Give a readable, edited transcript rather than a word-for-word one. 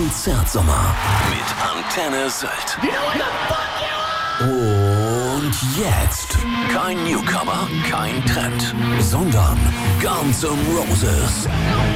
Konzertsommer mit Antenne Sylt. Und jetzt kein Newcomer, kein Trend, sondern Guns N' Roses.